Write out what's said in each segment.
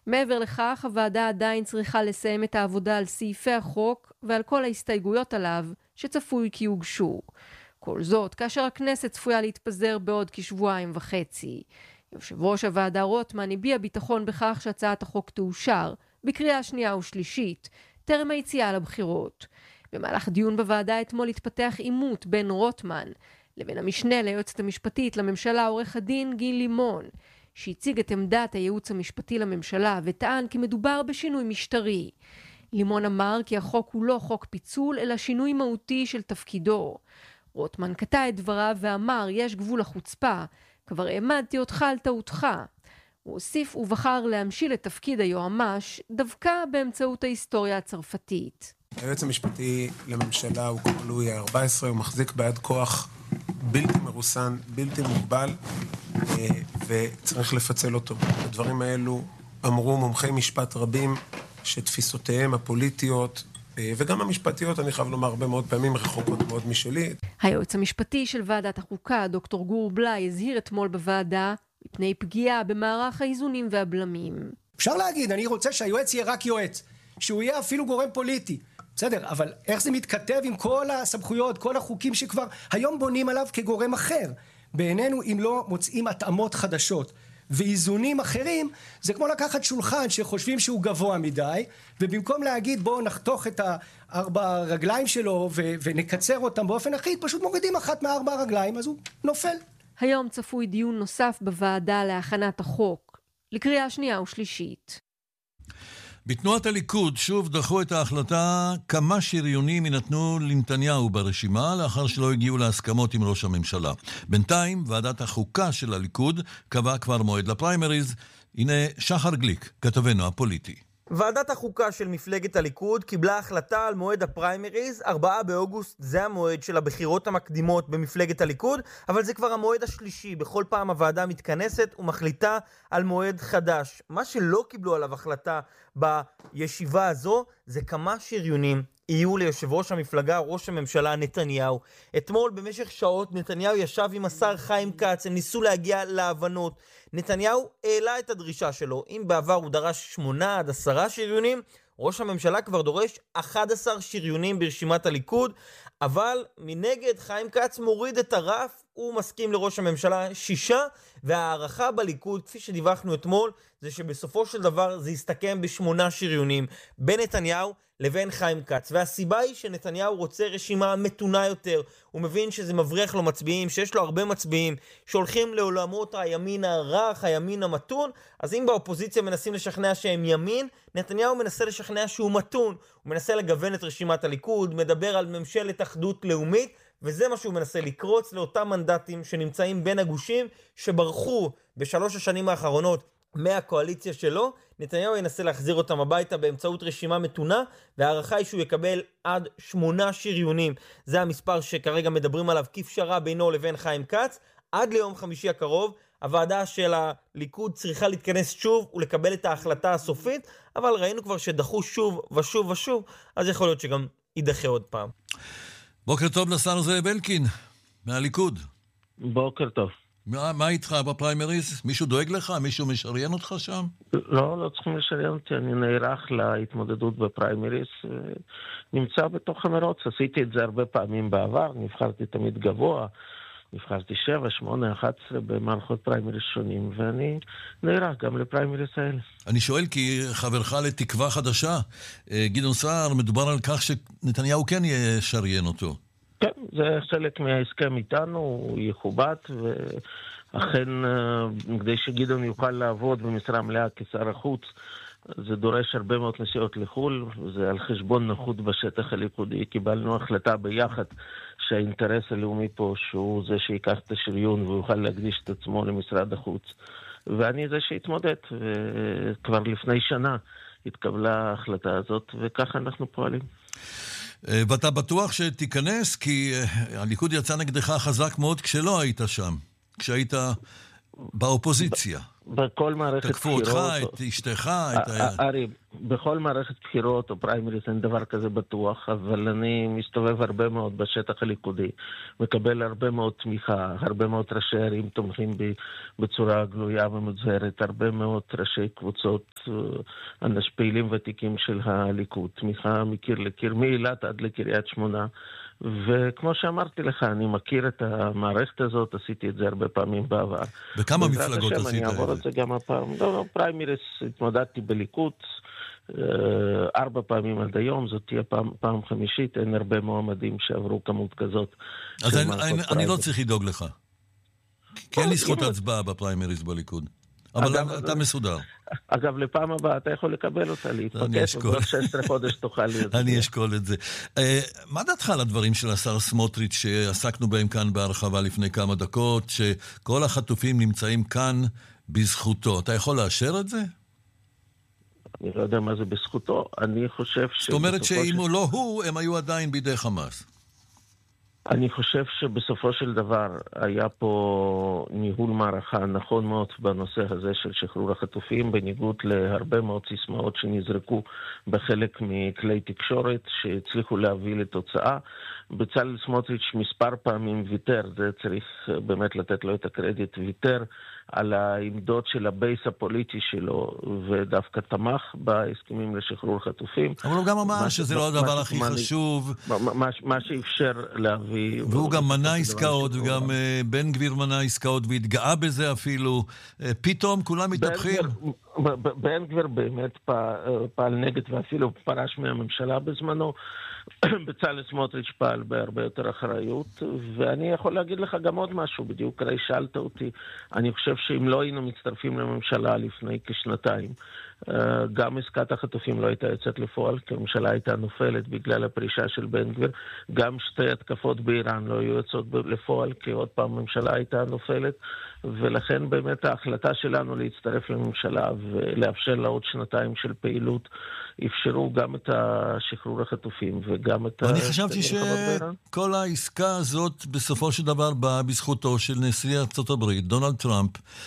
מעבר לכך, הוועדה עדיין צריכה לסיים את העבודה על סעיפי החוק ועל כל ההסתייגויות עליו שצפוי כי יוגשו. כל זאת, כאשר הכנסת צפויה להתפזר בעוד כשבועיים וחצי. יושב ראש הוועדה רוטמן הביע ביטחון בכך שהצעת החוק תאושר בקריאה שנייה ושלישית, טרם היציאה לבחירות. במהלך דיון בוועדה אתמול התפתח עימות בין רוטמן לבין המשנה ליועצת המשפטית לממשלה עורך הדין גיל לימון, שהציג את עמדת הייעוץ המשפטי לממשלה וטען כי מדובר בשינוי משטרי. לימון אמר כי החוק הוא לא חוק פיצול אלא שינוי מהותי של תפקידו. רוטמן קטע את דבריו ואמר, יש גבול לחוצפה, כבר העמדתי אותך על טעותך. הוא הוסיף ובחר להמשיל את תפקיד היועמ"ש דווקא באמצעות ההיסטוריה הצרפתית. היועץ המשפטי לממשלה הוא כמו לואי ה-14, הוא מחזיק ביד כוח בלתי מרוסן, בלתי מוגבל, וצריך לפצל אותו. הדברים האלו אמרו מומחי משפט רבים שתפיסותיהם הפוליטיות וגם המשפטיות, אני חייב לומר, הרבה מאוד פעמים רחוקות מאוד משלי. היועץ המשפטי של ועדת החוקה, דוקטור גור בלאי, הזהיר אתמול בוועדה מפני פגיעה במערך האיזונים והבלמים. אפשר להגיד, אני רוצה שהיועץ יהיה רק יועץ, שהוא יהיה אפילו גורם פוליטי. בסדר, אבל איך זה מתכתב עם כל הסמכויות, כל החוקים שכבר היום בונים עליו כגורם אחר? בעינינו, אם לא מוצאים התאמות חדשות ואיזונים אחרים, זה כמו לקחת שולחן שחושבים שהוא גבוה מדי, ובמקום להגיד בואו נחתוך את 4 רגליים שלו ונקצר אותם באופן אחיד, פשוט מורידים אחת מ4 רגליים, אז הוא נופל. היום צפוי דיון נוסף בוועדה להכנת החוק, לקריאה שנייה ושלישית. בתנועת הליכוד שוב דחו את ההחלטה כמה שריונים ינתנו לנתניהו ברשימה לאחר שלא הגיעו להסכמות עם ראש הממשלה. בינתיים ועדת החוקה של הליכוד קבעה כבר מועד לפריימריז. הנה שחר גליק, כתבנו הפוליטי. ועדת החוקה של מפלגת הליכוד קיבלה החלטה על מועד הפריימריז, 4 באוגוסט זה המועד של הבחירות המקדימות במפלגת הליכוד, אבל זה כבר המועד השלישי, בכל פעם הוועדה מתכנסת ומחליטה על מועד חדש. מה שלא קיבלו עליו החלטה בישיבה הזו זה כמה שריונים יהיו ליושב ראש המפלגה, ראש הממשלה נתניהו. אתמול במשך שעות נתניהו ישב עם השר חיים כץ, הם ניסו להגיע להבנות. נתניהו העלה את הדרישה שלו. אם בעבר הוא דרש 8 עד 10 שריונים, ראש הממשלה כבר דורש 11 שריונים ברשימת הליכוד, אבל מנגד חיים כץ מוריד את הרף, הוא מסכים לראש הממשלה 6, והערכה בליכוד, כפי שדיווחנו אתמול, זה שבסופו של דבר זה יסתכם ב8 שריונים בין נתניהו לבין חיים כץ. והסיבה היא שנתניהו רוצה רשימה מתונה יותר. הוא מבין שזה מבריח לו מצביעים, שיש לו הרבה מצביעים שהולכים לעולמות הימין הרך, הימין המתון. אז אם באופוזיציה מנסים לשכנע שהם ימין, נתניהו מנסה לשכנע שהוא מתון. הוא מנסה לגוון את רשימת הליכוד, מדבר על ממשלת אחדות לאומית, וזה מה שהוא מנסה לקרוץ לאותם מנדטים שנמצאים בין הגושים שברחו ב3 השנים האחרונות מהקואליציה שלו. נתניהו ינסה להחזיר אותם הביתה באמצעות רשימה מתונה, והערכה היא שהוא יקבל עד 8 שריונים. זה המספר שכרגע מדברים עליו כפשרה בינו לבין חיים כץ. עד ליום חמישי הקרוב הוועדה של הליכוד צריכה להתכנס שוב ולקבל את ההחלטה הסופית, אבל ראינו כבר שדחו שוב ושוב ושוב, אז יכול להיות שגם יידחה עוד פעם. בוקר טוב לשר זאב אלקין מהליכוד. בוקר טוב. מה איתך בפריימריז? מישהו דואג לך? מישהו משריין אותך שם? לא צריכים לשריין אותי. אני נערך להתמודדות בפריימריז. נמצא בתוך המרוץ. עשיתי את זה הרבה פעמים בעבר. נבחרתי תמיד גבוה. נבחרתי 7, 8, 11 במערכות פריימריז שונים, ואני נערך גם לפריימריז האלה. אני שואל כי חברך לתקווה חדשה, גדעון סער, מדובר על כך שנתניהו כן ישריין אותו. כן, זה חלק מההסכם איתנו, הוא יכובד, ואכן כדי שגדעון יוכל לעבוד במשרה מלאה כשר החוץ, זה דורש הרבה מאוד נסיעות לחול, זה על חשבון נוחות בשטח הליכודי. קיבלנו החלטה ביחד שהאינטרס הלאומי פה שהוא זה שיקח את השריון ויוכל להקדיש את עצמו למשרד החוץ. ואני זה שהתמודד, וכבר לפני שנה התקבלה ההחלטה הזאת, וככה אנחנו פועלים. ואתה בטוח שתיכנס, כי הליכוד יצא נגדך חזק מאוד כשלא היית שם, כשהיית באופוזיציה. בכל מערכת תקפו אותך, את אשתך, ארי, בכל מערכת בחירות או פריימריז אין דבר כזה בטוח, אבל אני מסתובב הרבה מאוד בשטח הליכודי, מקבל הרבה מאוד תמיכה, הרבה מאוד ראשי ערים תומכים בי בצורה גלויה ומוצהרת, הרבה מאוד ראשי קבוצות, פעילים ותיקים של הליכוד, תמיכה מקיר לקיר, מאילת עד לקריית שמונה. וכמו שאמרתי לך, אני מכיר את המערכת הזאת, עשיתי את זה הרבה פעמים בעבר. בכמה מפלגות עשית את זה? אני אעבור את זה גם הפעם. לא, פריימריס, התמודדתי בליכוד 4 פעמים עד היום, זאת תהיה פעם חמישית, אין הרבה מועמדים שעברו כמות כזאת. אז אני לא צריך לדאוג לך. כי אין לי זכות הצבעה בפריימריס בליכוד. אבל אתה מסודר. אגב, לפעם הבאה אתה יכול לקבל אותה, להתפקס, ובעוד 16 חודש תוכל להיות. אני אשקול את זה. מה דעתך על הדברים של השר סמוטריץ' שעסקנו בהם כאן בהרחבה לפני כמה דקות, שכל החטופים נמצאים כאן בזכותו? אתה יכול לאשר את זה? אני לא יודע מה זה בזכותו. אני חושב זאת אומרת שאם הוא לא הוא, הם היו עדיין בידי חמאס. אני חושב שבסופו של דבר היה פה ניהול מערכה נכון מאוד בנושא הזה של שחרור החטופים, בניגוד להרבה מאוד סיסמאות שנזרקו בחלק מכלי תקשורת שהצליחו להביא לתוצאה. בצלאל סמוטריץ' מספר פעמים ויתר, זה צריך באמת לתת לו את הקרדיט, ויתר על העמדות של הבייס הפוליטי שלו, ודווקא תמך בהסכמים לשחרור חטופים. אבל הוא גם אמר שזה לא הדבר הכי חשוב. מה שאפשר להביא... והוא גם מנע עסקאות, וגם בן גביר מנע עסקאות, והתגאה בזה אפילו. פתאום כולם מתהפכים. בן גביר באמת פעל נגד, ואפילו פרש מהממשלה בזמנו. בצלאל סמוטריץ' פעל בהרבה יותר אחריות, ואני יכול להגיד לך גם עוד משהו, בדיוק הרי שאלת אותי, אני חושב שאם לא היינו מצטרפים לממשלה לפני כשנתיים, גם עסקת החטופים לא הייתה יוצאת לפועל, כי הממשלה הייתה נופלת בגלל הפרישה של בן גביר, גם שתי התקפות באיראן לא היו יוצאות לפועל, כי עוד פעם הממשלה הייתה נופלת, ולכן באמת ההחלטה שלנו להצטרף לממשלה ולאפשר לה עוד שנתיים של פעילות, אפשרו גם את השחרור החטופים וגם את... אני חשבתי שכל העסקה הזאת בסופו של דבר באה בזכותו של נשיא ארצות הברית, דונלד טראמפ,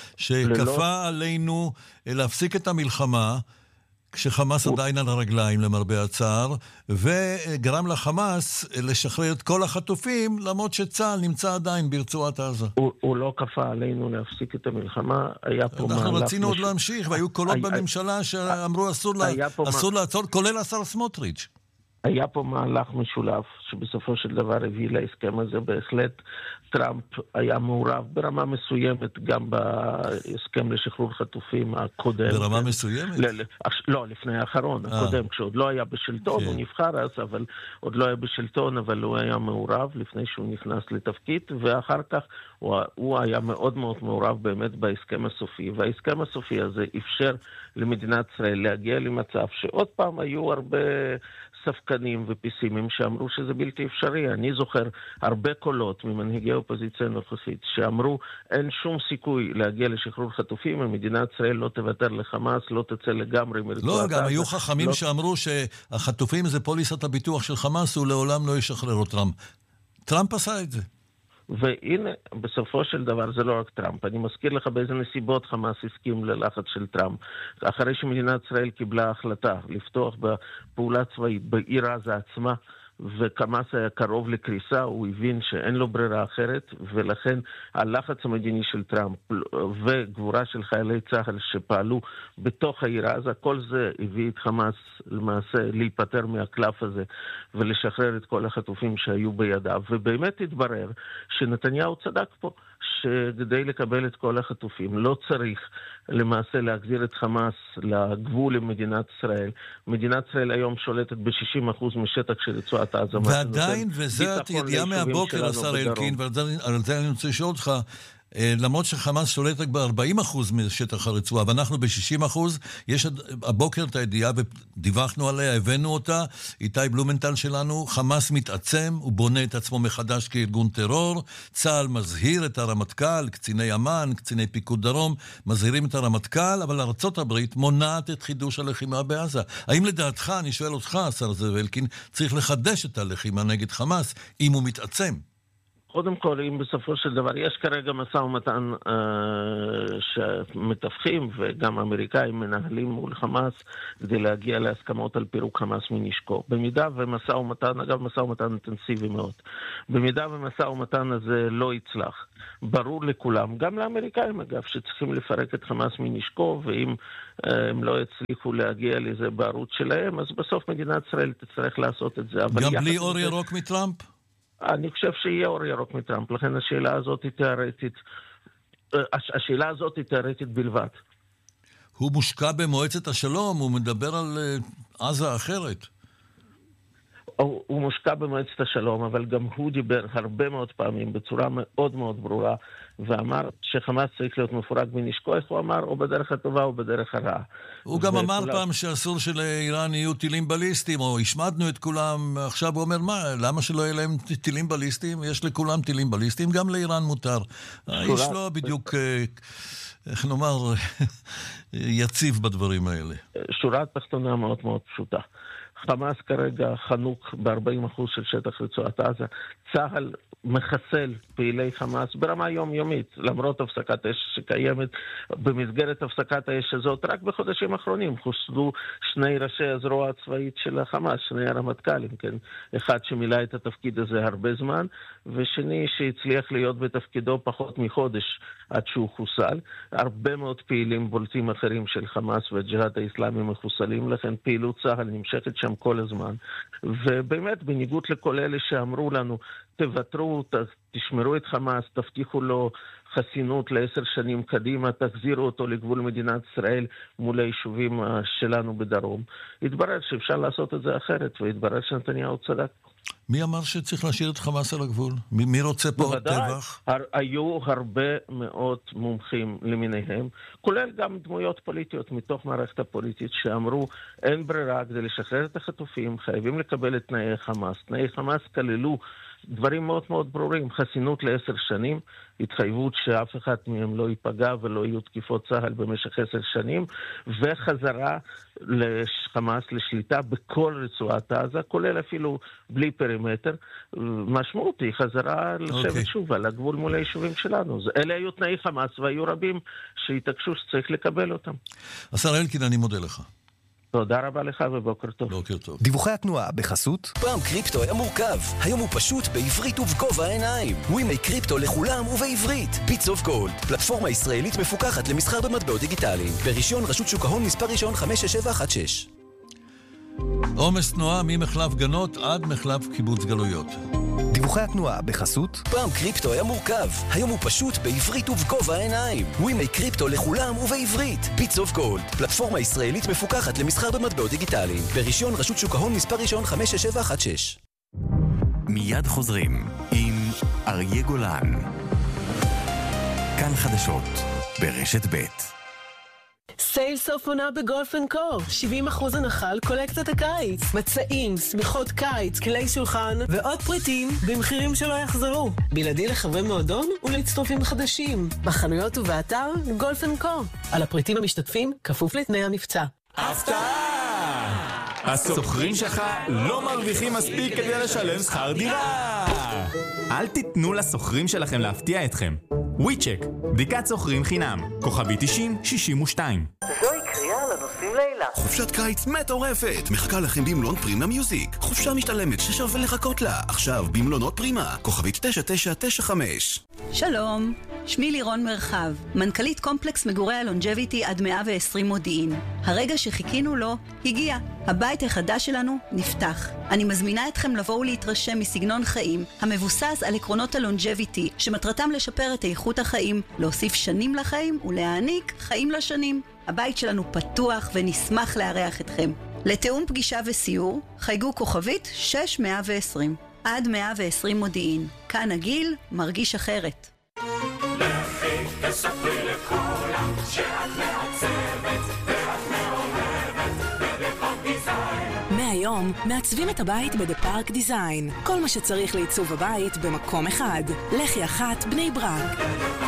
שכפה עלינו להפסיק את המלחמה, כשחמאס עדיין על הרגליים למרבה הצער, וגרם לחמאס לשחרר את כל החטופים, למרות שצה"ל נמצא עדיין ברצועת עזה. הוא לא כפה עלינו להפסיק את המלחמה, היה פה מהלך... אנחנו רצינו עוד להמשיך, והיו קולות בממשלה שאמרו אסור לעצור, כולל השר סמוטריץ'. היה פה מהלך משולב, שבסופו של דבר הביא להסכם הזה. בהחלט טראמפ היה מעורב ברמה מסוימת גם בהסכם לשחרור חטופים הקודם. ברמה מסוימת? לא, לפני האחרון, הקודם, כשעוד לא היה בשלטון, הוא נבחר אז, אבל עוד לא היה בשלטון, אבל הוא היה מעורב לפני שהוא נכנס לתפקיד, ואחר כך הוא היה מאוד מאוד מעורב באמת בהסכם הסופי, וההסכם הסופי הזה אפשר למדינת ישראל להגיע למצב שעוד פעם היו הרבה ספקנים ופיסימים שאמרו שזה בלתי אפשרי. אני זוכר הרבה קולות ממנהיגי האופוזיציה הנוכחית שאמרו אין שום סיכוי להגיע לשחרור חטופים, ומדינת ישראל לא תוותר לחמאס, לא תצא לגמרי מרצועת עזה. לא, גם היו חכמים שאמרו שהחטופים זה פוליסת הביטוח של חמאס, הוא לעולם לא ישחרר אותם. טראמפ עשה את זה. והנה, בסופו של דבר זה לא רק טראמפ. אני מזכיר לך באיזה נסיבות חמאס הסכים ללחץ של טראמפ. אחרי שמדינת ישראל קיבלה החלטה לפתוח בפעולה צבאית בעיר עזה עצמה, וחמאס היה קרוב לקריסה, הוא הבין שאין לו ברירה אחרת, ולכן הלחץ המדיני של טראמפ וגבורה של חיילי צה"ל שפעלו בתוך העיר עזה, כל זה הביא את חמאס למעשה להיפטר מהקלף הזה ולשחרר את כל החטופים שהיו בידיו. ובאמת התברר שנתניהו צדק פה, שכדי לקבל את כל החטופים לא צריך למעשה להחזיר את חמאס לגבול למדינת ישראל. מדינת ישראל היום שולטת ב-60% משטח של רצועת עזה. ועדיין, וזאת ידיעה מהבוקר, השר אלקין, ועל זה אני רוצה לשאול אותך, למרות שחמאס שולט רק ב-40% משטח הרצועה, ואנחנו ב-60%, יש הבוקר את הידיעה, ודיווחנו עליה, הבאנו אותה, איתי בלומנטל שלנו, חמאס מתעצם, הוא בונה את עצמו מחדש כארגון טרור, צה"ל מזהיר את הרמטכ"ל, קציני אמ"ן, קציני פיקוד דרום, מזהירים את הרמטכ"ל, אבל ארצות הברית מונעת את חידוש הלחימה בעזה. האם לדעתך, אני שואל אותך, השר זאב אלקין, צריך לחדש את הלחימה נגד חמאס, אם הוא מתעצם? קודם כל, אם בסופו של דבר יש כרגע משא ומתן שמתווכים, וגם האמריקאים מנהלים מול חמאס כדי להגיע להסכמות על פירוק חמאס מנשקו. במידה ומשא ומתן, אגב משא ומתן אינטנסיבי מאוד, במידה ומשא ומתן הזה לא יצלח, ברור לכולם, גם לאמריקאים אגב, שצריכים לפרק את חמאס מנשקו, ואם הם לא יצליחו להגיע לזה בערוץ שלהם, אז בסוף מדינת ישראל תצטרך לעשות את זה. גם בלי אור ירוק מטראמפ? אני חושב שיהיה אור ירוק מטראמפ, לכן השאלה הזאת היא תיאורטית, השאלה הזאת היא תיאורטית בלבד. הוא מושקע במועצת השלום, הוא מדבר על עזה אחרת. הוא מושקע במועצת השלום, אבל גם הוא דיבר הרבה מאוד פעמים בצורה מאוד מאוד ברורה, ואמר שחמאס צריך להיות מפורק מנשקו, איך הוא אמר? או בדרך הטובה או בדרך הרעה. הוא גם אמר פעם שאסור שלאיראן יהיו טילים בליסטיים, או השמדנו את כולם, עכשיו הוא אומר, מה, למה שלא יהיה להם טילים בליסטיים? יש לכולם טילים בליסטיים, גם לאיראן מותר. האיש לא בדיוק, איך נאמר, יציב בדברים האלה. שורה תחתונה מאוד מאוד פשוטה. חמאס כרגע חנוק ב-40% של שטח רצועת עזה. צה"ל מחסל פעילי חמאס ברמה יומיומית, למרות הפסקת אש שקיימת. במסגרת הפסקת האש הזאת, רק בחודשים האחרונים חוסלו שני ראשי הזרוע הצבאית של החמאס, שני הרמטכ"לים, כן? אחד שמילא את התפקיד הזה הרבה זמן, ושני שהצליח להיות בתפקידו פחות מחודש עד שהוא חוסל. הרבה מאוד פעילים בולטים אחרים של חמאס והג'יהאד האסלאמי מחוסלים, לכן פעילות צה"ל נמשכת שם כל הזמן. ובאמת, בניגוד לכל אלה שאמרו לנו, תוותרו, תשמרו את חמאס, תבטיחו לו חסינות ל10 שנים קדימה, תחזירו אותו לגבול מדינת ישראל מול היישובים שלנו בדרום. התברר שאפשר לעשות את זה אחרת, והתברר שנתניהו צדק. מי אמר שצריך להשאיר את חמאס על הגבול? מי רוצה פה טבח? היו הרבה מאוד מומחים למיניהם, כולל גם דמויות פוליטיות מתוך מערכת הפוליטית, שאמרו אין ברירה, כדי לשחרר את החטופים חייבים לקבל את תנאי חמאס. תנאי חמאס כללו דברים מאוד מאוד ברורים, חסינות ל10 שנים, התחייבות שאף אחד מהם לא ייפגע ולא יהיו תקיפות צה"ל במשך 10 שנים, וחזרה לחמאס לשליטה בכל רצועת עזה, כולל אפילו בלי פרימטר. משמעות היא חזרה לשבת שוב על הגבול מול היישובים שלנו. אלה היו תנאי חמאס, והיו רבים שהתעקשו שצריך לקבל אותם. השר אלקין, אני מודה לך. תודה רבה לך ובוקר טוב. בוקר טוב. דיווחי התנועה בחסות. פעם קריפטו היה מורכב, היום הוא פשוט בעברית ובגובה העיניים. ווימי קריפטו לכולם ובעברית. ביטס אוף גולד, פלטפורמה ישראלית מפוקחת למסחר במטבעות דיגיטליים. ברישיון רשות שוק ההון מספר ראשון 56716. עומס תנועה ממחלף גנות עד מחלף קיבוץ גלויות. דיווחי התנועה בחסות. פעם קריפטו היה מורכב, היום הוא פשוט בעברית ובגובה העיניים. ווימי קריפטו לכולם ובעברית. ביטס אוף גולד, פלטפורמה ישראלית מפוקחת למסחר במטבעות דיגיטליים. ברישיון רשות שוק ההון מספר ראשון 56716. מיד חוזרים עם אריה גולן. כאן חדשות ברשת ב'. סייל סוף עונה בגולף אנד קו, 70% הנחה על קולקציית הקיץ, מצעים, סמיכות קיץ, כלי שולחן ועוד פריטים במחירים שלא יחזרו, בלעדי לחברי מועדון ולהצטרפים חדשים, בחנויות ובאתר גולף אנד קו. על הפריטים המשתתפים כפוף לתנאי המבצע. הפתעה! הסוחרים שלך לא מרוויחים מספיק כדי לשלם שכר דירה. אל תיתנו לסוחרים שלכם להפתיע אתכם. וויצ'ק, בדיקת סוחרים חינם, כוכבי 9062. זוהי קריאה לנוסעים לילה. חופשת קיץ מטורפת, מחכה לכם במלון פרימה מיוזיק. חופשה משתלמת ששווה לחכות לה. עכשיו במלונות פרימה, כוכבי 9995. שלום, שמי לירון מרחב, מנכ"לית קומפלקס מגורי הלונג'ביטי עד 120 מודיעין. הרגע שחיכינו לו הגיע. הבית החדש שלנו נפתח. אני מזמינה אתכם לבוא ולהתרשם מסגנון חיים המבוסס על עקרונות הלונג'ביטי, שמטרתם לשפר את איכות החיים, להוסיף שנים לחיים ולהעניק חיים לשנים. הבית שלנו פתוח ונשמח לארח אתכם. לתאום פגישה וסיור, חייגו כוכבית 6120. עד 120 מודיעין. כאן הגיל מרגיש אחרת. לכי תספרי לכולם שאת מעצבת ואת מאוהבת בדפארק דיזיין. מהיום מעצבים את הבית בדפארק דיזיין. כל מה שצריך לעיצוב הבית במקום אחד. לחי אחת בני ברק.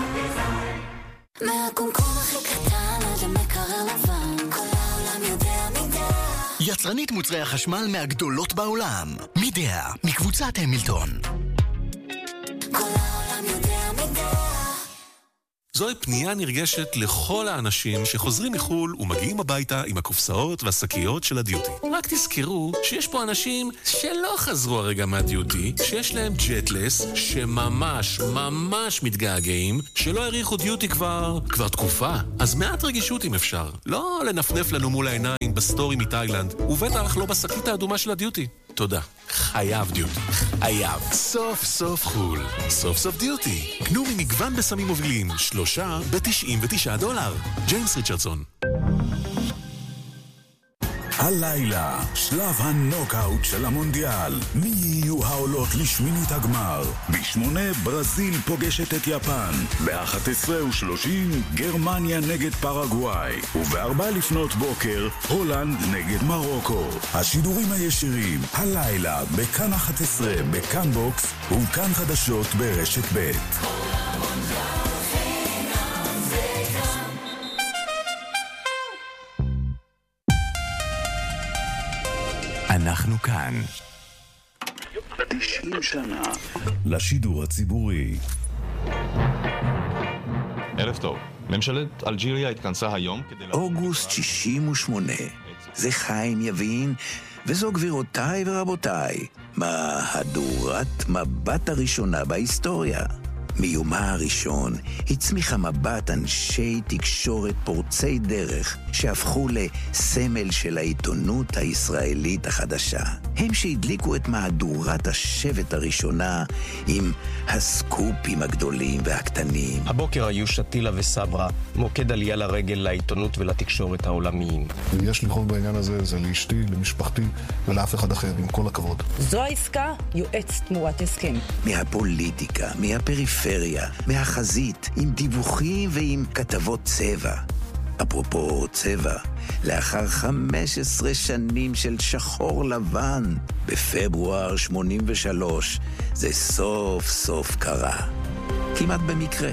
מהקומקום הכי קטן עד המקרר לבן, כל העולם יודע מידע. יצרנית מוצרי החשמל מהגדולות בעולם. מידע, מקבוצת המילטון. כל זוהי פנייה נרגשת לכל האנשים שחוזרים מחול ומגיעים הביתה עם הקופסאות והשקיות של הדיוטי. רק תזכרו שיש פה אנשים שלא חזרו הרגע מהדיוטי, שיש להם ג'טלס, שממש ממש מתגעגעים, שלא העריכו דיוטי כבר תקופה. אז מעט רגישות אם אפשר. לא לנפנף לנו מול העיניים בסטורי מתאילנד, ובטח לא בשקית האדומה של הדיוטי. תודה. חייב דיוטי. חייב. סוף סוף חול. סוף סוף דיוטי. קנו ממגוון בסמים מובילים. 3 ב$99. ג'יימס ריצ'רדסון. הלילה, שלב הנוקאוט של המונדיאל. מי יהיו העולות לשמינית הגמר? ב8 ברזיל פוגשת את יפן. ב11:30 גרמניה נגד פרגוואי. וב4 לפנות בוקר הולנד נגד מרוקו. השידורים הישירים הלילה בכאן 11, בכאן בוקס ובכאן חדשות ברשת ב'. אנחנו כאן. 90 שנה לשידור הציבורי. ערב טוב. ממשלת אלג'יריה התכנסה היום כדי... אוגוסט 68. זה חיים יבין, וזו גבירותיי ורבותיי, מהדורת מבט הראשונה בהיסטוריה. מיומה הראשון הצמיחה מבט אנשי תקשורת פורצי דרך שהפכו לסמל של העיתונות הישראלית החדשה. הם שהדליקו את מהדורת השבט הראשונה עם הסקופים הגדולים והקטנים. הבוקר היו שתילה וסברה, מוקד עלייה לרגל לעיתונות ולתקשורת העולמיים. ויש לי חוב בעניין הזה, זה לאשתי, למשפחתי ולאף אחד אחר, עם כל הכבוד. זו העסקה, יועץ תמורת הסכם. מהפוליטיקה, מהפריפריה, מהחזית, עם דיווחים ועם כתבות צבע. אפרופו צבע, לאחר 15 שנים של שחור לבן, בפברואר 83, זה סוף סוף קרה. כמעט במקרה.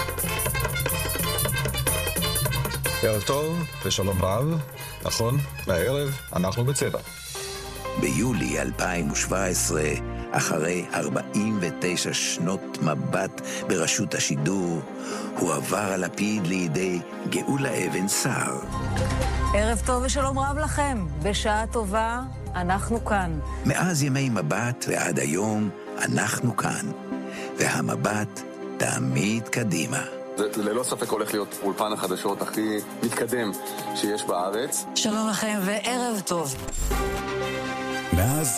ערב טוב ושלום רב. נכון, הערב אנחנו בצבע. ביולי 2017, אחרי 49 שנות מבט ברשות השידור, הוא עבר הלפיד לידי גאולה אבן סער. ערב טוב ושלום רב לכם. בשעה טובה, אנחנו כאן. מאז ימי מבט ועד היום, אנחנו כאן. והמבט תמיד קדימה. זה ללא ספק הולך להיות אולפן החדשות הכי מתקדם שיש בארץ. שלום לכם וערב טוב. מאז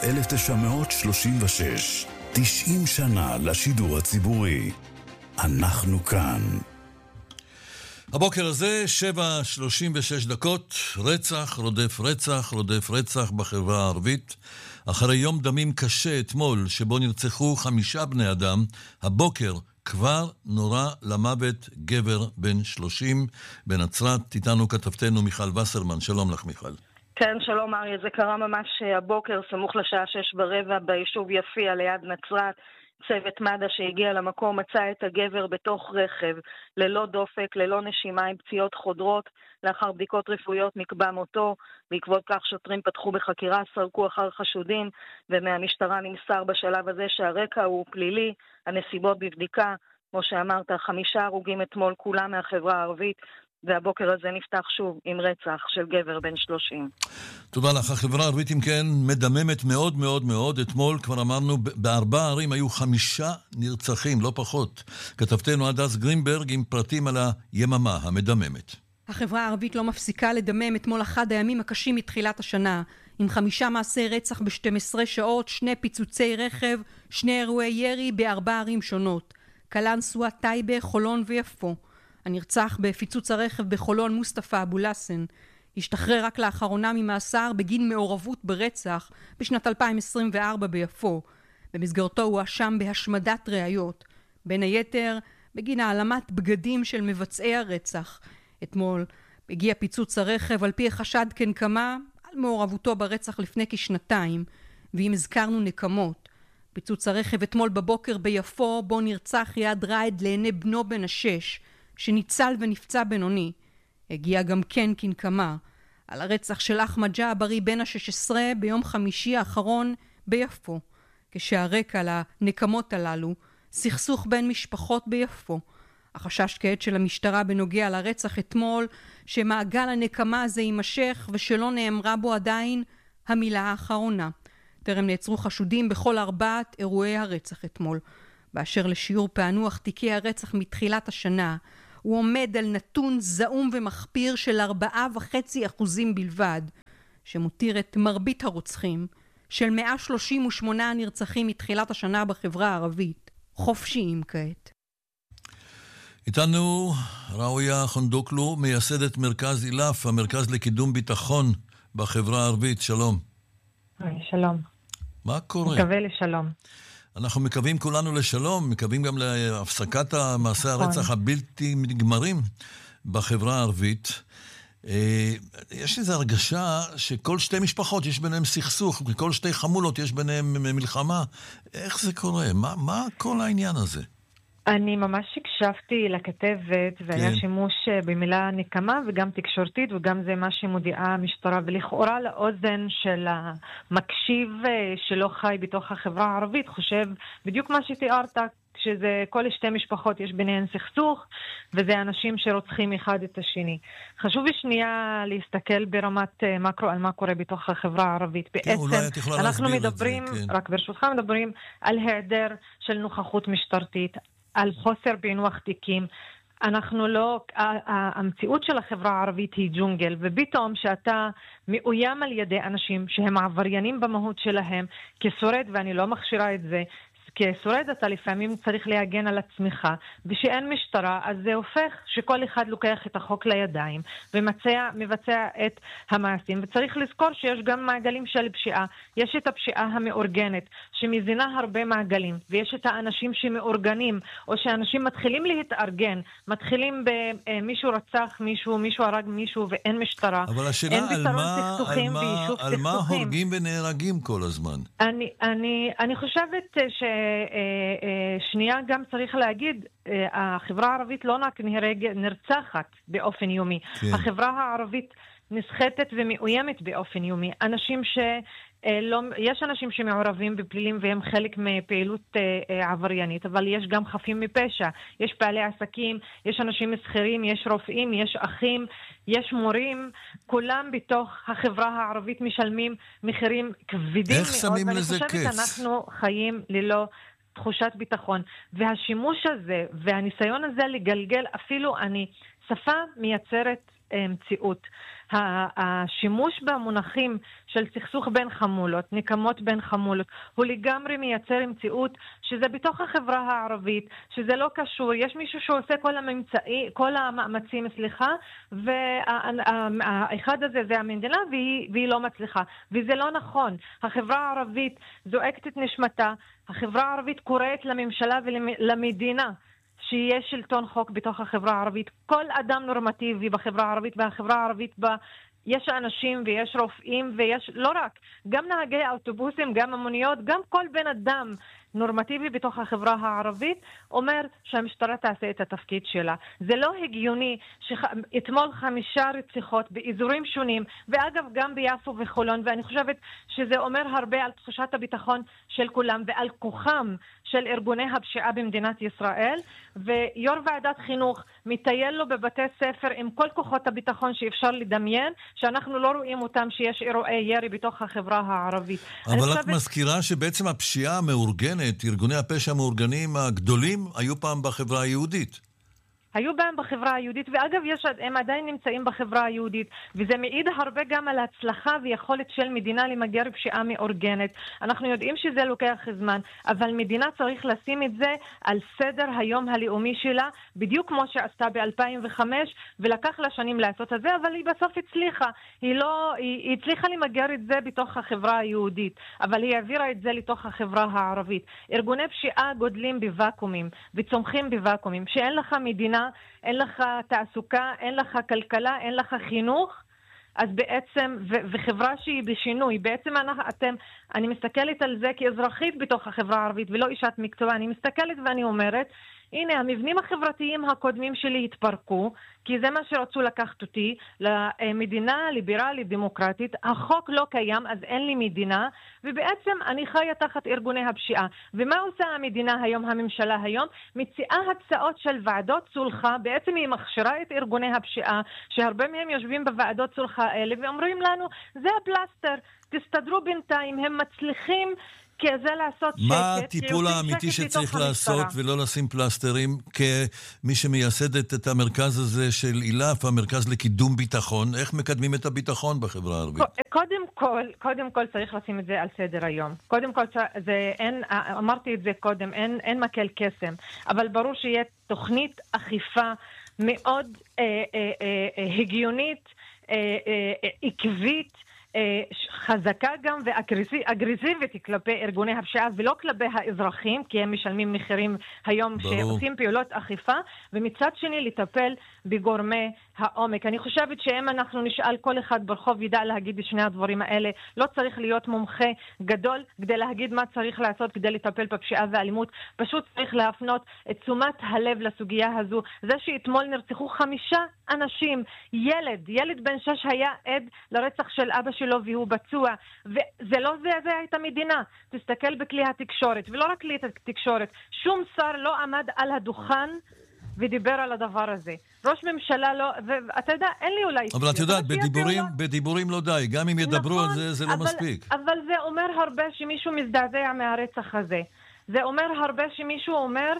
1936, 90 שנה לשידור הציבורי. אנחנו כאן. הבוקר הזה 7:36, רצח רודף רצח רודף רצח בחברה הערבית. אחרי יום דמים קשה אתמול, שבו נרצחו 5 בני אדם, הבוקר כבר נורה למוות גבר בן 30 בנצרת. איתנו כתבתנו מיכל וסרמן. שלום לך מיכל. כן, שלום אריה, זה קרה ממש הבוקר, סמוך לשעה 6:15 ביישוב יפיע ליד נצרת. צוות מד"א שהגיע למקום מצא את הגבר בתוך רכב, ללא דופק, ללא נשימה, עם פציעות חודרות. לאחר בדיקות רפואיות נקבע מותו. בעקבות כך שוטרים פתחו בחקירה, סרקו אחר חשודים, ומהמשטרה נמסר בשלב הזה שהרקע הוא פלילי, הנסיבות בבדיקה. כמו שאמרת, 5 הרוגים אתמול, כולם מהחברה הערבית, והבוקר הזה נפתח שוב עם רצח של גבר בן 30. תודה לך. החברה הערבית אם כן מדממת מאוד מאוד מאוד. אתמול כבר אמרנו, ב4 ערים היו 5 נרצחים, לא פחות. כתבתנו הדס גרינברג עם פרטים על היממה המדממת. החברה הערבית לא מפסיקה לדמם. אתמול אחד הימים הקשים מתחילת השנה, עם 5 מעשי רצח ב-12 שעות, 2 פיצוצי רכב, 2 אירועי ירי ב4 ערים שונות. קלנסווה, טייבה, חולון ויפו. הנרצח בפיצוץ הרכב בחולון, מוסטפא אבו לסן, השתחרר רק לאחרונה ממאסר בגין מעורבות ברצח בשנת 2024 ביפו. במסגרתו הוא אשם בהשמדת ראיות, בין היתר בגין העלמת בגדים של מבצעי הרצח. אתמול הגיע פיצוץ הרכב על פי החשד כנקמה על מעורבותו ברצח לפני כשנתיים, ואם הזכרנו נקמות, פיצוץ הרכב אתמול בבוקר ביפו, בו נרצח יעד רייד לעיני בנו בן 6, שניצל ונפצע בינוני, הגיע גם כן כנקמה על הרצח של אחמד ג'עברי בן ה-16 ביום חמישי האחרון ביפו, כשהרקע לנקמות הללו סכסוך בין משפחות ביפו. החשש כעת של המשטרה בנוגע לרצח אתמול, שמעגל הנקמה הזה יימשך ושלא נאמרה בו עדיין המילה האחרונה. טרם נעצרו חשודים בכל 4 אירועי הרצח אתמול. באשר לשיעור פענוח תיקי הרצח מתחילת השנה, הוא עומד על נתון זעום ומחפיר של 4.5% בלבד, שמותיר את מרבית הרוצחים של 138 נרצחים מתחילת השנה בחברה הערבית חופשיים כעת. איתנו ראויה חונדוקלו, מייסדת מרכז אילף, המרכז לקידום ביטחון בחברה הערבית. שלום. שלום. מה קורה? מקווה לשלום. אנחנו מקווים כולנו לשלום, מקווים גם להפסקת מעשי הרצח הבלתי נגמרים בחברה הערבית. יש איזו הרגשה שכל 2 משפחות יש ביניהם סכסוך, וכל 2 חמולות יש ביניהם מלחמה. איך זה קורה? מה כל העניין הזה? אני ממש הקשבתי לכתבת, והיה שימוש במילה נקמה וגם תקשורתית, וגם זה מה שמודיעה המשטרה, ולכאורה לאוזן של המקשיב שלא חי בתוך החברה הערבית, חושב בדיוק מה שתיארת, שזה כל 2 משפחות יש ביניהן סכסוך, וזה אנשים שרוצחים אחד את השני. חשוב שנייה להסתכל ברמת מקרו על מה קורה בתוך החברה הערבית. בעצם אנחנו מדברים, רק ברשותך מדברים על היעדר של נוכחות משטרתית, על חוסר פענוח תיקים. אנחנו לא, המציאות של החברה הערבית היא ג'ונגל, ופתאום שאתה מאוים על ידי אנשים שהם עבריינים במהות שלהם, כשורד, ואני לא מכשירה את זה, כשורד אתה לפעמים צריך להגן על עצמך, ושאין משטרה, אז זה הופך שכל אחד לוקח את החוק לידיים, ומבצע את המעשים, וצריך לזכור שיש גם מעגלים של פשיעה. יש את הפשיעה המאורגנת, שמזינה הרבה מעגלים, ויש את האנשים שמאורגנים, או שאנשים מתחילים להתארגן, מתחילים במישהו רצח מישהו, מישהו הרג מישהו, ואין משטרה. אבל השאלה על מה הורגים ונהרגים כל הזמן? אני חושבת ששנייה גם צריך להגיד, החברה הערבית לא רק נרצחת באופן יומי, החברה הערבית נסחטת ומאוימת באופן יומי. יש אנשים שמעורבים בפלילים והם חלק מפעילות עבריינית, אבל יש גם חפים מפשע, יש בעלי עסקים, יש אנשים מסחרים, יש רופאים, יש אחים, יש מורים, כולם בתוך החברה הערבית משלמים מחירים כבדים מאוד. איך שמים לזה קץ? אנחנו חיים ללא תחושת ביטחון, והשימוש הזה והניסיון הזה לגלגל, אפילו שפה מייצרת מציאות. השימוש במונחים של סכסוך בין חמולות, נקמות בין חמולות, הוא לגמרי מייצר מציאות שזה בתוך החברה הערבית, שזה לא קשור, יש מישהו שעושה כל המאמצים, והאחד הזה זה המדינה והיא לא מצליחה, וזה לא נכון. החברה הערבית זועקת את נשמתה, החברה הערבית קוראת לממשלה ולמדינה שיש שלטון חוק בתוך החברה הערבית. כל אדם נורמטיבי בחברה הערבית, והחברה הערבית יש אנשים ויש רופאים ויש, לא רק, גם נהגי האוטובוסים, גם המוניות, גם כל בן אדם נורמטיבי בתוך החברה הערבית אומר שהמשטרה תעשה את התפקיד שלה. זה לא הגיוני שאתמול 5 רציחות באזורים שונים, ואגב גם ביפו וחולון, ואני חושבת שזה אומר הרבה על תחושת הביטחון של כולם ועל כוחם של ארגוני הפשיעה במדינת ישראל, ויו"ר ועדת חינוך מטייל לו בבתי ספר עם כל כוחות הביטחון שאפשר לדמיין, שאנחנו לא רואים אותם שיש אירועי ירי בתוך החברה הערבית. אבל את מזכירה שבעצם הפשיעה המאורגנת, ארגוני הפשע המאורגנים הגדולים, היו פעם בחברה היהודית. היו בהם בחברה היהודית, ואגב הם עדיין נמצאים בחברה היהודית, וזה מעיד הרבה גם על ההצלחה ויכולת של מדינה למגר פשיעה מאורגנת. אנחנו יודעים שזה לוקח זמן, אבל מדינה צריך לשים את זה על סדר היום הלאומי שלה, בדיוק כמו שעשתה ב-2005, ולקח לה שנים לעשות את זה, אבל היא בסוף הצליחה. היא הצליחה למגר את זה בתוך החברה היהודית, אבל היא העבירה את זה לתוך החברה הערבית. ארגוני פשיעה גודלים בוואקומים, וצומחים בוואקומים, שאין לך מדינה, אין לך תעסוקה, אין לך כלכלה, אין לך חינוך, אז בעצם, וחברה שהיא בשינוי, בעצם אני מסתכלת על זה כאזרחית בתוך החברה הערבית, ולא אישת מקצוע, אני מסתכלת ואני אומרת, הנה, המבנים החברתיים הקודמים שלי התפרקו, כי זה מה שרצו לקחת אותי למדינה ליברלית דמוקרטית. החוק לא קיים, אז אין לי מדינה, ובעצם אני חיה תחת ארגוני הפשיעה. ומה עושה המדינה היום, הממשלה היום? מציעה הצעות של ועדות סולחה, בעצם היא מכשירה את ארגוני הפשיעה, שהרבה מהם יושבים בוועדות סולחה האלה, ואומרים לנו, זה הפלסטר, תסתדרו בינתיים, הם מצליחים כזה לעשות שקט. מה הטיפול האמיתי שצריך לעשות ולא לשים פלסטרים? כמי שמייסדת את המרכז הזה של אילף, המרכז לקידום ביטחון, איך מקדמים את הביטחון בחברה הערבית? קודם כל צריך לשים את זה על סדר היום. קודם כל, אמרתי את זה קודם, אין מקל קסם, אבל ברור שיהיה תוכנית אכיפה מאוד הגיונית, עקבית, חזקה גם ואגרסיבית כלפי ארגוני הפשיעה ולא כלפי האזרחים, כי הם משלמים מחירים היום שעושים פעולות אכיפה, ומצד שני לטפל בגורמי העומק. אני חושבת שאם אנחנו נשאל כל אחד ברחוב ידע להגיד את שני הדברים האלה, לא צריך להיות מומחה גדול כדי להגיד מה צריך לעשות כדי לטפל בפשיעה ואלימות, פשוט צריך להפנות את תשומת הלב לסוגיה הזו. זה שאתמול נרצחו 5 אנשים, ילד בן 6 היה עד לרצח של אבא שלו והוא בצוע, וזה לא זה הייתה מדינה. תסתכל בכלי התקשורת, ולא רק כלי התקשורת, שום שר לא עמד על הדוכן ודיבר על הדבר הזה. ראש ממשלה לא, ואתה יודע, אין לי אולי... אבל את יודעת, בדיבורים לא די, גם אם ידברו על זה, זה לא מספיק. אבל זה אומר הרבה שמישהו מזדעזע מהרצח הזה. זה אומר הרבה שמישהו אומר,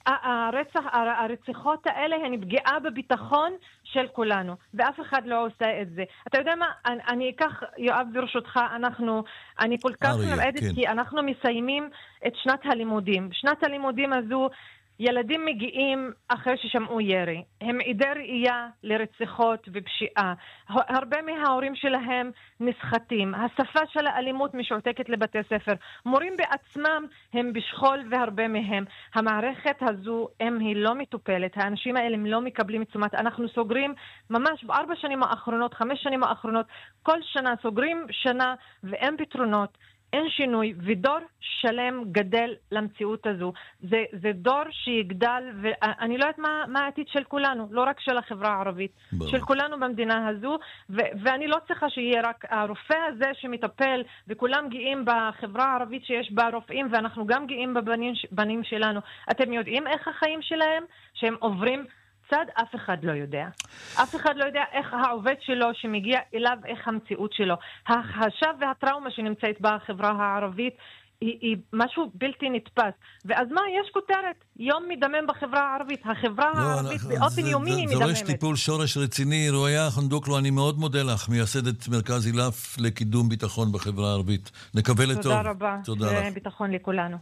הרציחות האלה הן פגיעה בביטחון של כולנו, ואף אחד לא עושה את זה. אתה יודע מה, אני אקח, יואב ברשותך, אני כל כך נרעדת, כי אנחנו מסיימים את שנת הלימודים. שנת הלימודים הזו, ילדים מגיעים אחרי ששמעו ירי. הם עדי ראייה לרציחות ופשיעה. הרבה מההורים שלהם נסחטים. השפה של האלימות משועתקת לבתי ספר. מורים בעצמם הם בשכול והרבה מהם. המערכת הזו, אם היא לא מטופלת, האנשים האלה הם לא מקבלים תשומת. אנחנו סוגרים ממש ב4 שנים האחרונות, 5 שנים האחרונות, כל שנה סוגרים שנה ואין פתרונות. אין שינוי, ודור שלם גדל למציאות הזו. זה דור שיגדל, ואני לא יודעת מה העתיד של כולנו, לא רק של החברה הערבית, של כולנו במדינה הזו, ואני לא צריכה שיהיה רק הרופא הזה שמטפל, וכולם גאים בחברה הערבית שיש בה רופאים, ואנחנו גם גאים בבנים שלנו. אתם יודעים איך החיים שלהם? שהם עוברים צד, אף אחד לא יודע. אף אחד לא יודע איך העובד שלו שמגיע אליו, איך המציאות שלו. ההחשב והטראומה שנמצאת בחברה הערבית היא משהו בלתי נתפס. ואז מה? יש כותרת. יום מדמם בחברה הערבית. החברה הערבית באופן יומי היא מדממת. זה דורש טיפול שורש רציני. רועיה חנדוקלו, אני מאוד מודה לך, מייסדת מרכז אילף לקידום ביטחון בחברה הערבית. נקווה לטוב. תודה רבה. תודה לך. ביטחון לכולנו.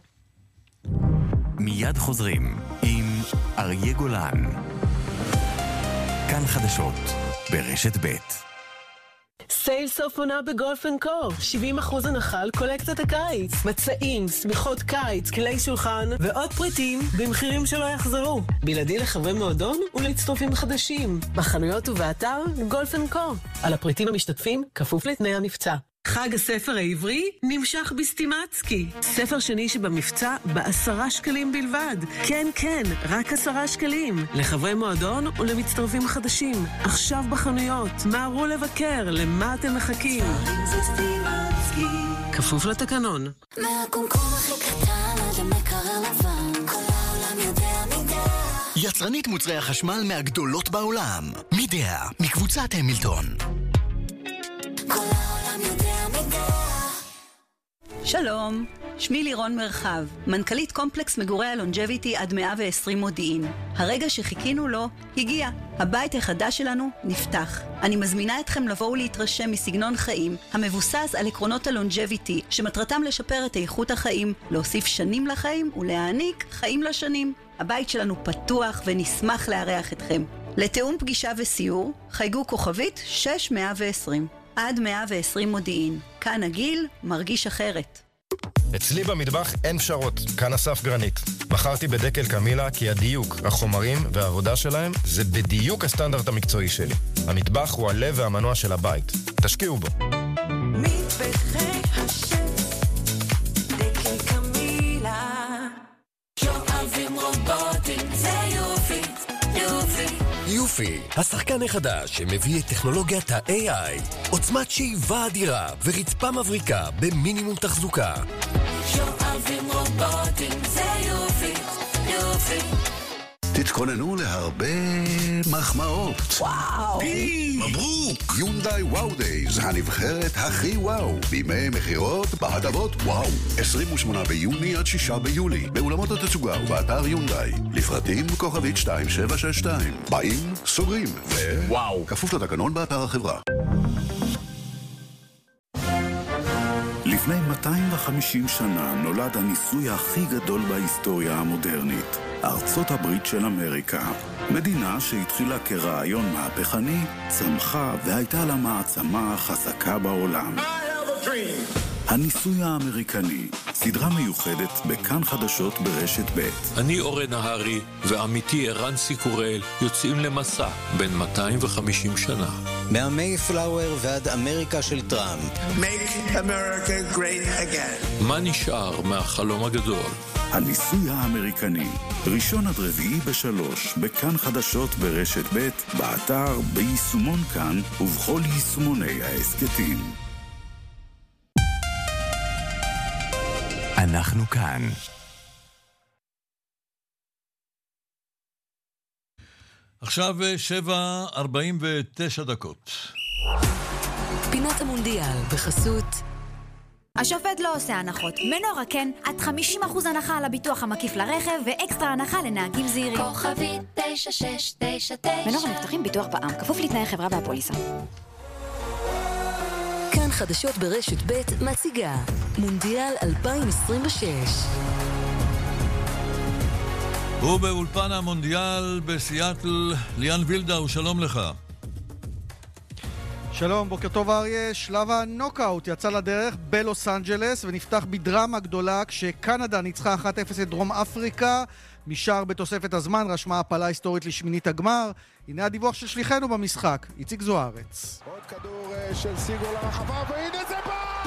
מיד חוזרים עם אריה גולן. כאן חדשות ברשת ב'. סייל סוף עונה בגולף אנד קו. 70% הנחה על קולקציית הקיץ. מצעים, סמיכות קיץ, כלי שולחן ועוד פריטים במחירים שלא יחזרו. בלעדי לחברי מועדון ולהצטרפים חדשים. בחנויות ובאתר גולף אנד קו. על הפריטים המשתתפים כפוף לתנאי המבצע. חג הספר העברי נמשך בסטימצקי. ספר שני שבמבצע ב10 שקלים בלבד. כן, כן, רק 10 שקלים. לחברי מועדון ולמצטרפים חדשים. עכשיו בחנויות. מהרו לבקר, למה אתם מחכים? כפוף לתקנון. מהקומקום הכי קטן עד המקרר לבן, כל העולם יודע מידע. יצרנית מוצרי החשמל מהגדולות בעולם. מידע, מקבוצת המילטון. כל העולם יודע מידע. שלום, שמי לירון מרחב, מנכ"לית קומפלקס מגורי הלונג'ביטי עד 120 מודיעין. הרגע שחיכינו לו הגיע. הבית החדש שלנו נפתח. אני מזמינה אתכם לבוא ולהתרשם מסגנון חיים המבוסס על עקרונות הלונג'ביטי, שמטרתם לשפר את איכות החיים, להוסיף שנים לחיים ולהעניק חיים לשנים. הבית שלנו פתוח ונשמח לארח אתכם. לתאום פגישה וסיור, חייגו כוכבית 6120. עד 120 מודיעין. כאן הגיל מרגיש אחרת. אצלי במטבח אין פשרות, כאן אסף גרנית. בחרתי בדקל קמילה כי הדיוק, החומרים והעבודה שלהם זה בדיוק הסטנדרט המקצועי שלי. המטבח הוא הלב והמנוע של הבית. תשקיעו בו. מטבחי השף, דקל קמילה, יואבים רובוטים, זה יופי, השחקן החדש שמביא את טכנולוגיית ה-AI, עוצמת שאיבה אדירה ורצפה מבריקה במינימום תחזוקה. שואבים רובוטים זה יופי, יופי. תתכוננו להרבה מחמאות. וואו! מברוק! יונדאי וואו דייז, הנבחרת הכי וואו. בימי מחירות בהטבות וואו. 28 ביוני עד 6 ביולי. באולמות התצוגה ובאתר יונדאי. לפרטים כוכבית 2762. באים, סוגרים. וואו! כפוף לתקנון באתר החברה. לפני 250 שנה נולד הניסוי הכי גדול בהיסטוריה המודרנית. ארצות הברית של אמריקה. מדינה שהתחילה כרעיון מהפכני, צמחה והייתה לה מעצמה חזקה בעולם. הניסוי האמריקני, סדרה מיוחדת בכאן חדשות ברשת ב'. אני אורן נהרי ועמיתי ערן סיקורל יוצאים למסע בין 250 שנה. מהמייפלאואר ועד אמריקה של טראמפ. Make America great again. מה נשאר מהחלום הגדול? הניסוי האמריקני, ראשון עד רביעי ב3, בכאן חדשות ברשת ב', באתר, ביישומון כאן ובכל יישומוני העסקתים. אנחנו כאן. עכשיו 7:49 דקות. פינת המונדיאל בחסות השופט לא עושה הנחות. מנורה כן, עד 50% הנחה על הביטוח המקיף לרכב ואקסטרה הנחה לנהגים זהירים. כוכבית 9699. מנורה מבטחים ביטוח בע"מ, כפוף לתנאי חברה והפוליסה. כאן חדשות ברשת ב' מציגה מונדיאל 2026. ובאולפן המונדיאל בסיאטל, ליאן וילדאו, שלום לך. שלום, בוקר טוב אריה. שלב הנוקאוט יצא לדרך בלוס אנג'לס ונפתח בדרמה גדולה כשקנדה ניצחה 1-0 את דרום אפריקה. משאר בתוספת הזמן רשמה הפלה היסטורית לשמינית הגמר. הנה הדיווח של שליחנו במשחק, איציק זוארץ. עוד כדור של סיגור לרחבה והנה זה בא!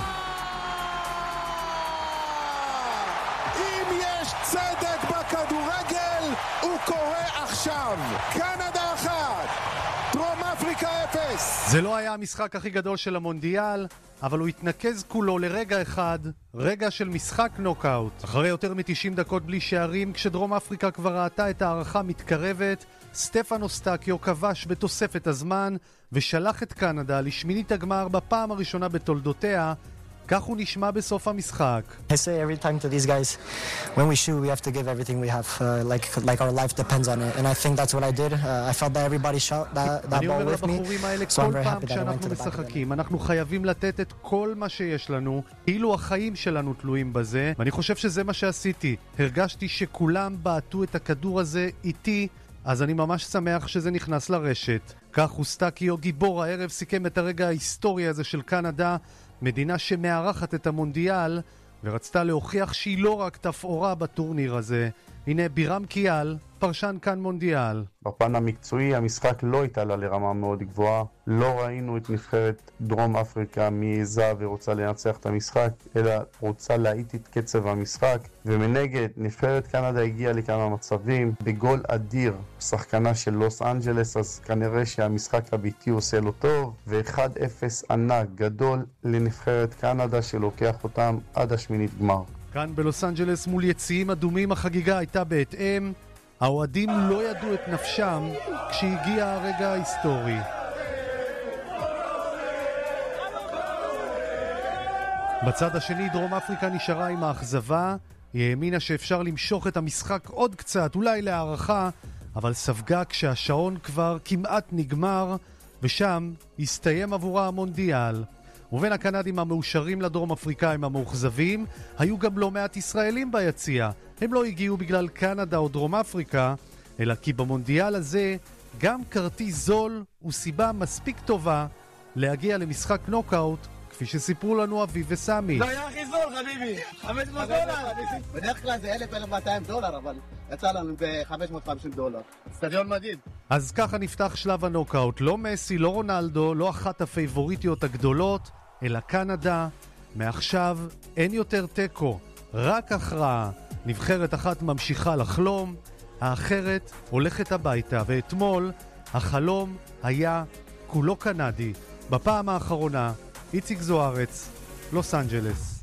אם יש צדק בכדורגל הוא קורה עכשיו. קנדה 1, דרום אפריקה 0. זה לא היה המשחק הכי גדול של המונדיאל, אבל הוא התנקז כולו לרגע אחד, רגע של משחק נוקאוט. אחרי יותר מ-90 דקות בלי שערים, כשדרום אפריקה כבר ראתה את הערכה מתקרבת, סטפן אוסטקיו כבש בתוספת הזמן ושלח את קנדה לשמינית הגמר בפעם הראשונה בתולדותיה. כך הוא נשמע בסוף המשחק. I say every time to these guys, when we shoot, we have to give everything we have, like our life depends on it. And I think that's what I did. I felt that everybody shot that ball with me. אני אומר לבחורים האלה כל פעם כשאנחנו משחקים, אנחנו חייבים לתת את כל מה שיש לנו, כאילו החיים שלנו תלויים בזה, ואני חושב שזה מה שעשיתי. הרגשתי שכולם בעטו את הכדור הזה איתי, אז אני ממש שמח שזה נכנס לרשת. כך אוסטקיו, גיבור הערב, סיכם את הרגע ההיסטורי הזה של קנדה, מדינה שמארחת את המונדיאל ורצתה להוכיח שהיא לא רק תפאורה בטורניר הזה. הנה בירם קיאל, פרשן כאן מונדיאל. בפן המקצועי המשחק לא התעלה לרמה מאוד גבוהה. לא ראינו את נבחרת דרום אפריקה מעיזה ורוצה לנצח את המשחק, אלא רוצה להאיט את קצב המשחק. ומנגד נבחרת קנדה הגיעה לכמה מצבים בגול אדיר, שחקנה של לוס אנג'לס, אז כנראה שהמשחק הביתי עושה לו טוב, ו1-0 ענק גדול לנבחרת קנדה שלוקח אותם עד השמינית גמר. כאן בלוס אנג'לס מול יציאים אדומים החגיגה הייתה בהתאם. האוהדים לא ידעו את נפשם כשהגיע הרגע ההיסטורי. בצד השני דרום אפריקה נשארה עם האכזבה. היא האמינה שאפשר למשוך את המשחק עוד קצת, אולי להערכה, אבל ספגה כשהשעון כבר כמעט נגמר, ושם הסתיים עבורה המונדיאל. ובין הקנדים המאושרים לדרום אפריקאים המאוכזבים, היו גם לא מעט ישראלים ביציע. הם לא הגיעו בגלל קנדה או דרום אפריקה, אלא כי במונדיאל הזה גם כרטיס זול הוא סיבה מספיק טובה להגיע למשחק נוקאוט, כפי שסיפרו לנו אביב וסמי. זה היה הכי זול, חביבי, $500. בדרך כלל זה $1,200, אבל יצא לנו ב$550. סטדיון מדהים. אז ככה נפתח שלב הנוקאוט. לא מסי, לא רונלדו, לא אחת הפייבוריטיות הגדולות, אלא קנדה. מעכשיו אין יותר טקו, רק הכרעה. נבחרת אחת ממשיכה לחלום, האחרת הולכת הביתה, ואתמול החלום היה כולו קנדי. בפעם האחרונה, איציק זוארץ, לוס אנג'לס.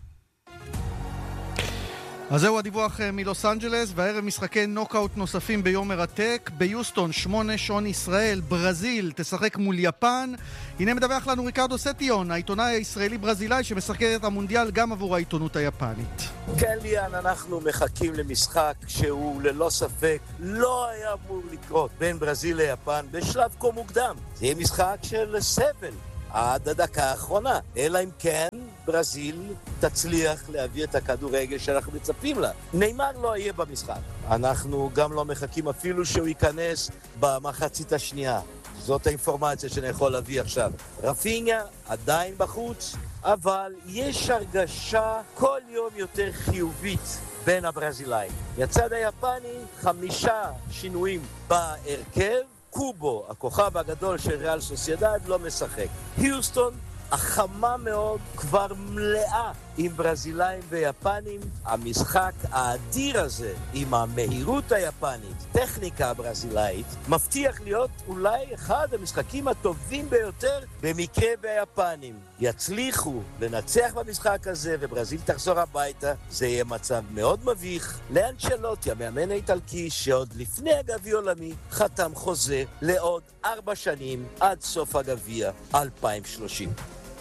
אז זהו הדיווח מלוס אנג'לס, והערב משחקי נוקאוט נוספים ביום מרתק. ביוסטון, 8 שעון ישראל, ברזיל תשחק מול יפן. הנה מדווח לנו ריקרדו סטיון, העיתונאי הישראלי-ברזילאי שמשחק את המונדיאל גם עבור העיתונות היפנית. כן ליאן, אנחנו מחכים למשחק שהוא ללא ספק לא היה אמור לקרות בין ברזיל ליפן בשלב כה מוקדם. זה יהיה משחק של סבל עד הדקה האחרונה, אלא אם כן ברזיל תצליח להביא את הכדורגל שאנחנו מצפים לה. ניימר לא יהיה במשחק. אנחנו גם לא מחכים אפילו שהוא ייכנס במחצית השנייה. זאת האינפורמציה שאני יכול להביא עכשיו. רפיניה עדיין בחוץ, אבל יש הרגשה כל יום יותר חיובית בין הברזילאים. יצד היפני 5 שינויים בהרכב. קובו, הכוכב הגדול של ריאל סוסיידד, לא משחק. היוסטון, החמה מאוד, כבר מלאה עם ברזילאים ויפנים. המשחק האדיר הזה, עם המהירות היפנית, טכניקה הברזילאית, מבטיח להיות אולי אחד המשחקים הטובים ביותר במקרה ביפנים. יצליחו לנצח במשחק הזה וברזיל תחזור הביתה, זה יהיה מצב מאוד מביך. לאנצ'לוטי, המאמן האיטלקי, שעוד לפני הגביע העולמי חתם חוזה לעוד 4 שנים עד סוף הגביע 2030.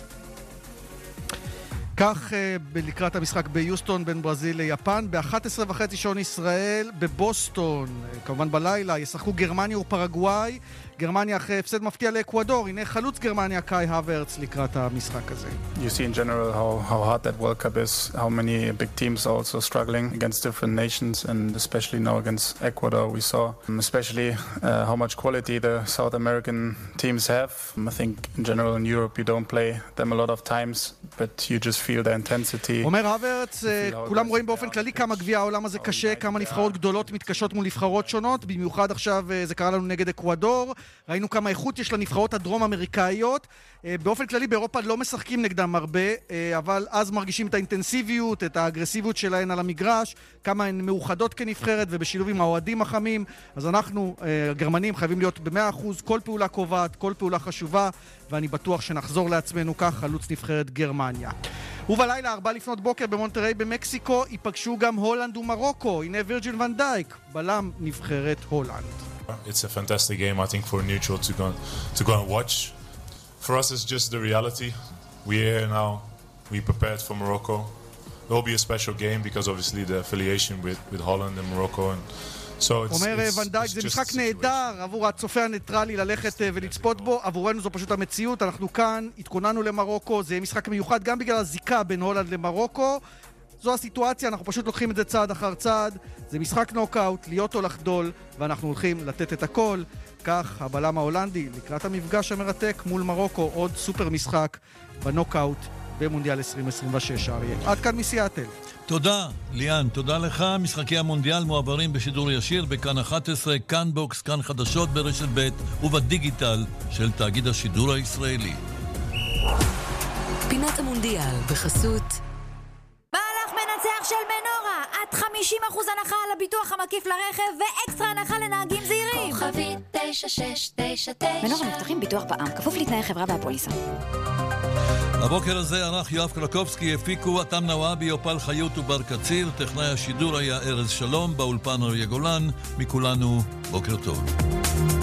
כך לקראת המשחק ביוסטון בין ברזיל ליפן. ב-11:30 שעון ישראל בבוסטון, כמובן בלילה, ישחקו גרמניה ופרגוואי. גרמניה אחרי הפסד מפתיע לאקוודור. הנה חלוץ גרמניה קאי הוורץ לקראת המשחק הזה. You see in general how hard that World Cup is, how many big teams are also struggling against different nations, and especially now against Ecuador we saw especially how much quality the South American teams have. I think in general in Europe you don't play them a lot of times, but you just feel the intensity. אומר הוורץ, כולם רואים באופן כללי כמה גביע העולם הזה קשה, כמה נבחרות גדולות מתקשות מול נבחרות שונות, במיוחד עכשיו זה קרה לנו נגד אקוודור. ראינו כמה איכות יש לנבחרות הדרום אמריקאיות. באופן כללי באירופה לא משחקים נגדם הרבה, אבל אז מרגישים את האינטנסיביות, את האגרסיביות שלהן על המגרש, כמה הן מאוחדות כנבחרת ובשילוב עם האוהדים החמים. אז אנחנו, הגרמנים, חייבים להיות ב100%, כל פעולה קובעת, כל פעולה חשובה, ואני בטוח שנחזור לעצמנו כך, חלוץ נבחרת גרמניה. ובלילה 4 לפנות בוקר במונטריי במקסיקו ייפגשו גם הולנד ומרוקו. הנה וירג'יל ון דייק, בלם נבחרת הולנד. It's a fantastic game, I think, for a neutral to go and watch. For us, it's just the reality. We're here now. We prepared for Morocco. It will be a special game because obviously the affiliation with Holland and Morocco. And so אומר ון דייק, זה משחק נהדר עבור הצופה הניטרלי ללכת ולצפות בו. עבורנו זו פשוט המציאות. אנחנו כאן, התכוננו למרוקו. זה משחק מיוחד גם בגלל הזיקה בין הולנד למרוקו. זו הסיטואציה, אנחנו פשוט לוקחים את זה צעד אחר צעד. זה משחק נוקאוט, להיות או לחדול, ואנחנו הולכים לתת את הכל. כך הבלם ההולנדי לקראת המפגש המרתק מול מרוקו, עוד סופר משחק בנוקאוט במונדיאל 2026. אריה, עד כאן מסיאטל. תודה, ליאן, תודה לך. משחקי המונדיאל מועברים בשידור ישיר בכאן 11, כאן בוקס, כאן חדשות ברשת ב' ובדיגיטל של תאגיד השידור הישראלי. פינת המונדיאל בחסות מנצח של מנורה, עד 50% הנחה על הביטוח המקיף לרכב ואקסטרה הנחה לנהגים זהירים. כוכבי 9699 מנורה מבטחים ביטוח בע"מ, כפוף לתנאי חברה והפוליסה. הבוקר הזה ערך יואב קרקובסקי, הפיקו אתם נוואבי, אופל חיות ובר קציר, טכנאי השידור היה ארז שלום, באולפן אריה גולן, מכולנו בוקר טוב.